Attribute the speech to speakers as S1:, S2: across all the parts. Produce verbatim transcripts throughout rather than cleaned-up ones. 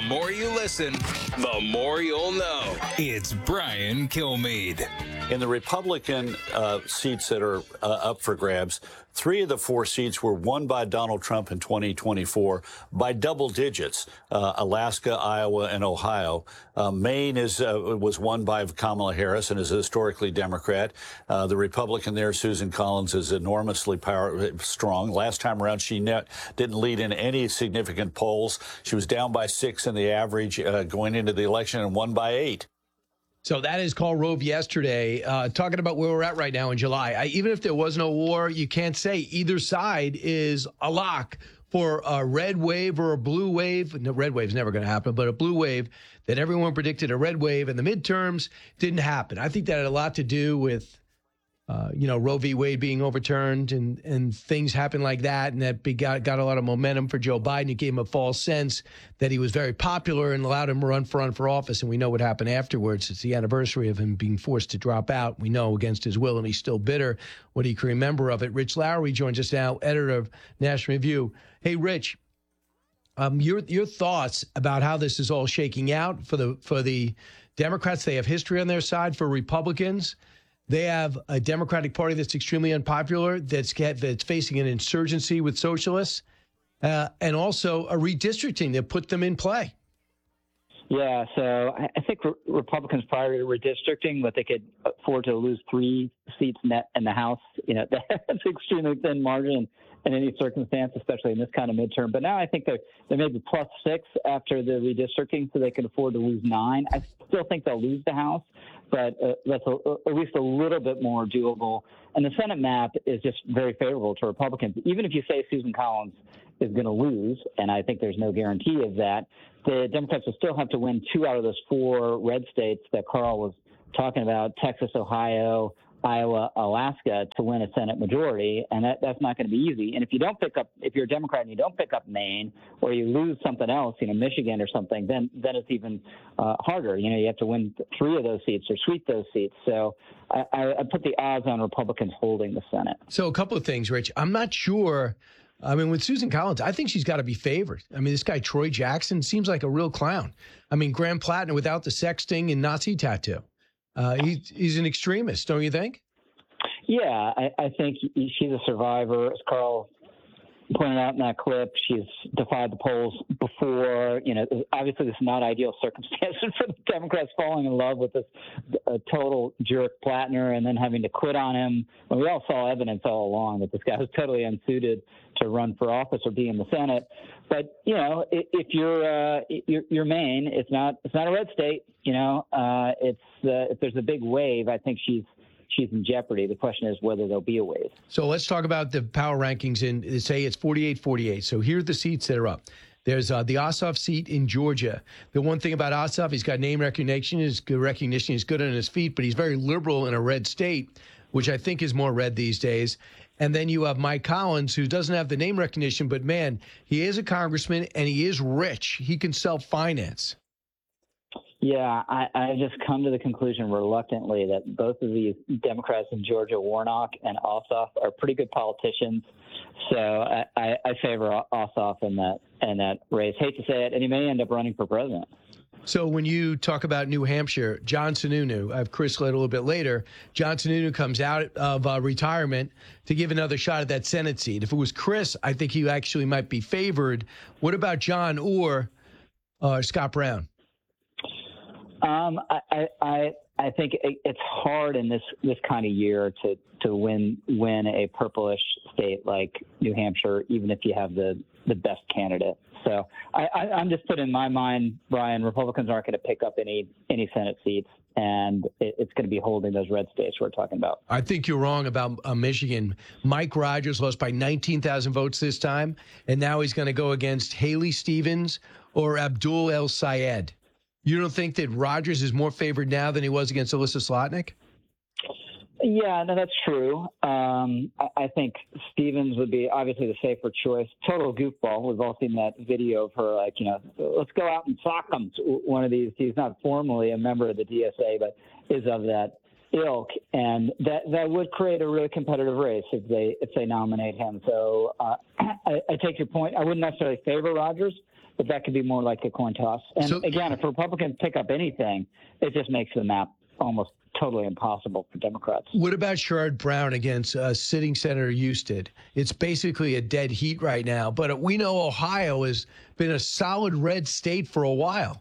S1: more you listen, the more you'll know. It's Brian Kilmeade.
S2: In the Republican uh, seats that are uh, up for grabs, three of the four seats were won by Donald Trump in twenty twenty-four by double digits, uh, Alaska, Iowa, and Ohio. Uh, Maine is uh, was won by Kamala Harris and is a historically Democrat. Uh, the Republican there, Susan Collins, is enormously power strong. Last time around, she net, didn't lead in any significant polls. She was down by six in the average uh, going into the election and won by eight.
S3: So that is Karl Rove yesterday, uh, talking about where we're at right now in July. I, even if there was no war, you can't say either side is a lock for a red wave or a blue wave. No, red wave's never going to happen, but a blue wave that everyone predicted a red wave in the midterms didn't happen. I think that had a lot to do with, uh, you know, Roe v. Wade being overturned and, and things happen like that. And that got, got a lot of momentum for Joe Biden. It gave him a false sense that he was very popular and allowed him to run for, run for office. And we know what happened afterwards. It's the anniversary of him being forced to drop out. We know against his will, and he's still bitter what he can remember of it. Rich Lowry joins us now, editor of National Review. Hey, Rich, um, your your thoughts about how this is all shaking out for the for the Democrats. They have history on their side. For Republicans, they have a Democratic Party that's extremely unpopular, that's get, that's facing an insurgency with socialists, uh, and also a redistricting that put them in play.
S4: Yeah, so I think re- Republicans prior to redistricting, but they could afford to lose three seats net in the House. You know, that's an extremely thin margin in any circumstance, especially in this kind of midterm. But now I think they're they may be plus six after the redistricting, so they can afford to lose nine. I still think they'll lose the House, but uh, that's a, at least a little bit more doable. And the Senate map is just very favorable to Republicans. Even if you say Susan Collins is going to lose, and I think there's no guarantee of that, the Democrats will still have to win two out of those four red states that Karl was talking about, Texas, Ohio, Iowa, Alaska, to win a Senate majority, and that, that's not going to be easy. And if you don't pick up, if you're a Democrat and you don't pick up Maine, or you lose something else, you know, Michigan or something, then then it's even uh, harder. You know, you have to win three of those seats or sweep those seats. So I, I, I put the odds on Republicans holding the Senate.
S3: So a couple of things, Rich. I'm not sure. I mean, with Susan Collins, I think she's got to be favored. I mean, this guy, Troy Jackson, seems like a real clown. I mean, Graham Plattner without the sexting and Nazi tattoo. Uh, he, he's an extremist, don't you think?
S4: Yeah, I, I think she's a survivor. As Karl pointed out in that clip, she's defied the polls before. You know, obviously this is not ideal circumstances for the Democrats falling in love with this uh, total jerk Plattner and then having to quit on him. When we all saw evidence all along that this guy was totally unsuited to run for office or be in the Senate. But you know, if, if you're uh, you're, you're Maine, it's not it's not a red state. You know, uh, it's uh, if there's a big wave, I think she's. she's in jeopardy. The question is whether there'll be a wave.
S3: So let's talk about the power rankings. And say it's forty-eight forty-eight. So here are the seats that are up. There's uh, the Ossoff seat in Georgia. The one thing about Ossoff, he's got name recognition. His good recognition. He's good on his feet, but he's very liberal in a red state, which I think is more red these days. And then you have Mike Collins, who doesn't have the name recognition, but man, he is a congressman and he is rich. He can self-finance.
S4: Yeah, I, I just come to the conclusion reluctantly that both of these Democrats in Georgia, Warnock and Ossoff, are pretty good politicians. So I, I, I favor Ossoff in that in that race. Hate to say it, and he may end up running for president.
S3: So when you talk about New Hampshire, John Sununu, I have Chris led a little bit later. John Sununu comes out of uh, retirement to give another shot at that Senate seat. If it was Chris, I think he actually might be favored. What about John or uh, Scott Brown?
S4: Um, I, I, I think it's hard in this, this kind of year to, to win win a purplish state like New Hampshire, even if you have the, the best candidate. So I, I, I'm just putting in my mind, Brian, Republicans aren't going to pick up any any Senate seats, and it, it's going to be holding those red states we're talking about.
S3: I think you're wrong about uh, Michigan. Mike Rogers lost by nineteen thousand votes this time, and now he's going to go against Haley Stevens or Abdul El Sayed. You don't think that Rogers is more favored now than he was against Alyssa Slotnick?
S4: Yeah, no, that's true. Um, I, I think Stevens would be obviously the safer choice. Total goofball. We've all seen that video of her, like, you know, let's go out and sock them. One of these. He's not formally a member of the D S A, but is of that ilk, and that that would create a really competitive race if they if they nominate him. So uh, I, I take your point. I wouldn't necessarily favor Rogers, but that could be more like a coin toss. And so, again, if Republicans pick up anything, it just makes the map almost totally impossible for Democrats.
S3: What about Sherrod Brown against uh, sitting Senator Husted? It's basically a dead heat right now, but we know Ohio has been a solid red state for a while.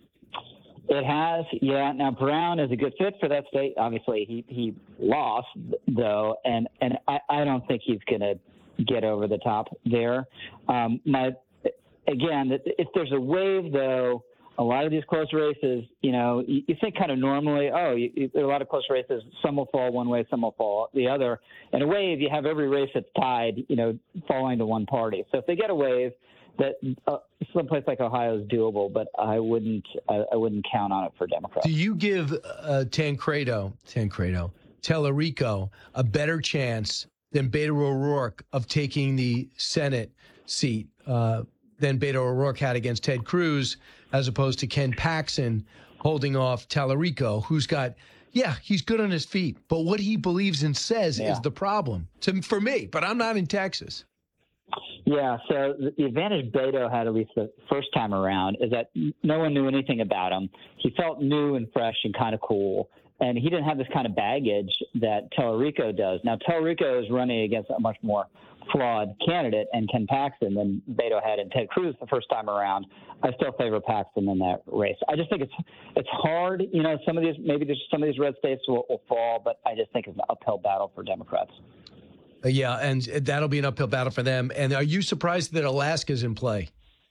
S4: It has, yeah. Now, Brown is a good fit for that state. Obviously, he, he lost, though, and, and I, I don't think he's going to get over the top there. Um, my Again, if there's a wave, though, a lot of these close races, you know, you, you think kind of normally, oh, you, you, there are a lot of close races. Some will fall one way, some will fall the other. In a wave, you have every race that's tied, you know, falling to one party. So if they get a wave, that uh, someplace like Ohio is doable, but I wouldn't, I, I wouldn't count on it for Democrats.
S3: Do you give uh, Tancredo, Tancredo, Tellerico a better chance than Beto O'Rourke of taking the Senate seat uh, than Beto O'Rourke had against Ted Cruz, as opposed to Ken Paxton holding off Tellerico, who's got, yeah, he's good on his feet, but what he believes and says yeah. is the problem to, for me, but I'm not in Texas.
S4: Yeah, so the advantage Beto had, at least the first time around, is that no one knew anything about him. He felt new and fresh and kind of cool, and he didn't have this kind of baggage that Tellerico does. Now, Tellerico is running against a much more flawed candidate and Ken Paxton than Beto had and Ted Cruz the first time around. I still favor Paxton in that race. I just think it's it's hard. You know, some of these, maybe there's some of these red states will, will fall, but I just think it's an uphill battle for Democrats.
S3: Uh, yeah, and that'll be an uphill battle for them. And are you surprised that Alaska's in play?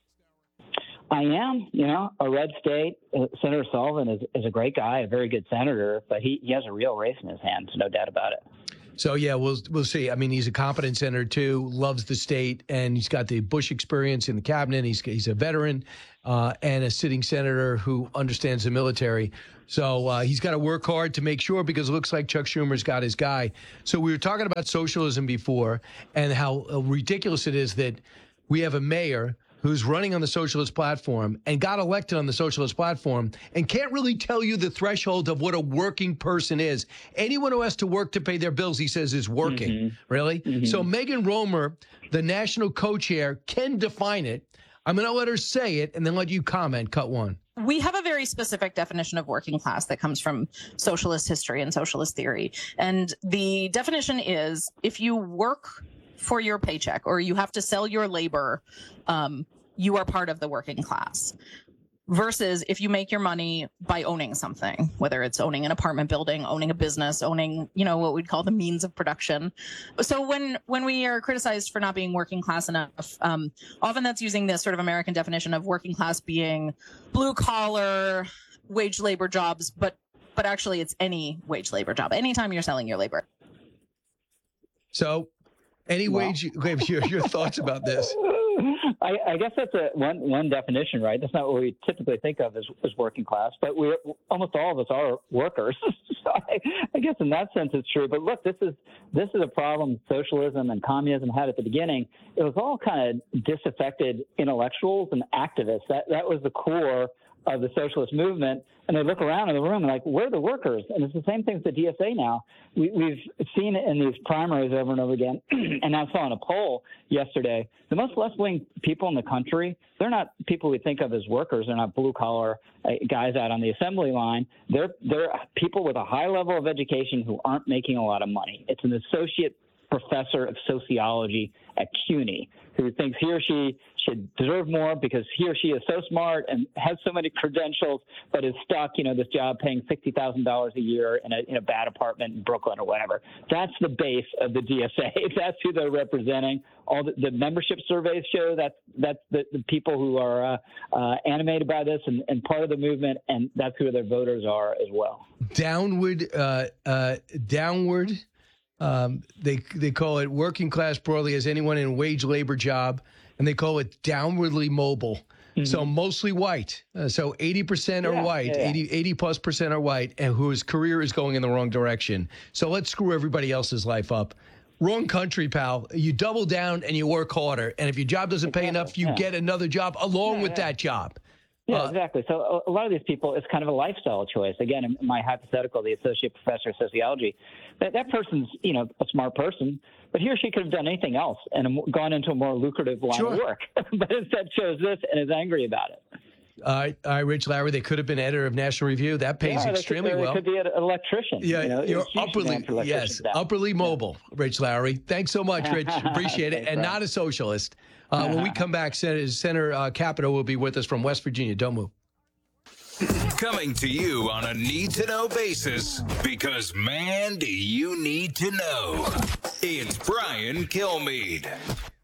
S4: I am. You know, a red state. Uh, Senator Sullivan is, is a great guy, a very good senator, but he, he has a real race in his hands, no doubt about it.
S3: So, yeah, we'll we'll see. I mean, he's a competent senator, too, loves the state, and he's got the Bush experience in the cabinet. He's he's a veteran uh, and a sitting senator who understands the military. So uh, he's got to work hard to make sure, because it looks like Chuck Schumer's got his guy. So we were talking about socialism before and how ridiculous it is that we have a mayor who's running on the socialist platform and got elected on the socialist platform and can't really tell you the threshold of what a working person is. Anyone who has to work to pay their bills, he says, is working. Mm-hmm. Really? Mm-hmm. So Megan Romer, the national co-chair, can define it. I'm going to let her say it and then let you comment. Cut one.
S5: We have a very specific definition of working class that comes from socialist history and socialist theory. And the definition is, if you work for your paycheck or you have to sell your labor, um, you are part of the working class. Versus if you make your money by owning something, whether it's owning an apartment building, owning a business, owning, you know, what we'd call the means of production. So when when we are criticized for not being working class enough, um, often that's using this sort of American definition of working class being blue collar, wage labor jobs, but but actually it's any wage labor job, anytime you're selling your labor.
S3: So any well. wage, your, your thoughts about this?
S4: I, I guess that's a one one definition, right? That's not what we typically think of as, as working class, but we almost all of us are workers. So I, I guess in that sense it's true. But look, this is this is a problem socialism and communism had at the beginning. It was all kind of disaffected intellectuals and activists. That that was the core of the socialist movement, and they look around in the room and like, where are the workers? And it's the same thing with the D S A now. We, we've seen it in these primaries over and over again, and I saw in a poll yesterday, the most left-wing people in the country, they're not people we think of as workers. They're not blue-collar uh, guys out on the assembly line. They're, they're people with a high level of education who aren't making a lot of money. It's an associate professor of sociology at CUNY who thinks he or she should deserve more because he or she is so smart and has so many credentials, but is stuck, you know, this job paying sixty thousand dollars a year in a, in a bad apartment in Brooklyn or whatever. That's the base of the D S A. That's who they're representing. All the, the membership surveys show that that's the, the people who are uh, uh, animated by this and, and part of the movement, and that's who their voters are as well.
S3: Downward, uh, uh, downward. Um, they they call it working class broadly as anyone in a wage labor job, and they call it downwardly mobile. Mm-hmm. So mostly white. Uh, so eighty percent are yeah, white, yeah, yeah. eighty, eighty plus percent are white, and whose career is going in the wrong direction. So let's screw everybody else's life up. Wrong country, pal. You double down and you work harder. And if your job doesn't pay enough, you yeah. get another job along yeah, with yeah. that job.
S4: Yeah,
S3: Uh,
S4: exactly. So a, a lot of these people, it's kind of a lifestyle choice. Again, in my hypothetical, the associate professor of sociology, that, that person's, you know, a smart person, but he or she could have done anything else and a, gone into a more lucrative line
S3: Sure.
S4: of work, but instead chose this and is angry about it.
S3: All right, all right, Rich Lowry, they could have been editor of National Review. That pays
S4: Yeah,
S3: extremely
S4: they could,
S3: well.
S4: They could be an electrician.
S3: Yeah,
S4: you know,
S3: you're
S4: huge
S3: upperly,
S4: demand for electricians
S3: yes,
S4: now.
S3: upperly mobile, Rich Lowry. Thanks so much, Rich. Appreciate it.
S4: Thanks,
S3: And
S4: Brian.
S3: not a socialist. Uh, when we come back, Senator, Senator uh, Capito will be with us from West Virginia. Don't move.
S1: Coming to you on a need-to-know basis, because, man, do you need to know. It's Brian Kilmeade.